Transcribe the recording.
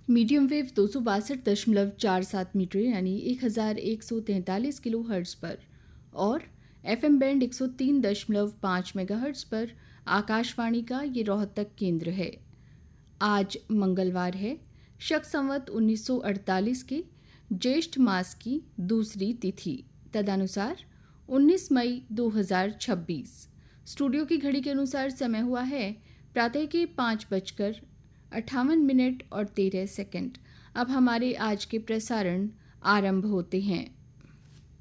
Medium wave 262.47 metre यानी 1143 kilo hertz पर और एफएम बैंड 103.5 मेगाहर्ट्ज़ पर आकाशवाणी का ये रोहतक केंद्र है। आज मंगलवार है, शक संवत 1948 के ज्येष्ठ मास की दूसरी तिथि, तदनुसार 19 मई 2026। स्टूडियो की घड़ी के अनुसार समय हुआ है प्रातः के 5:58 और 13 सेकंड। अब हमारे आज के प्रसारण आरंभ होते हैं।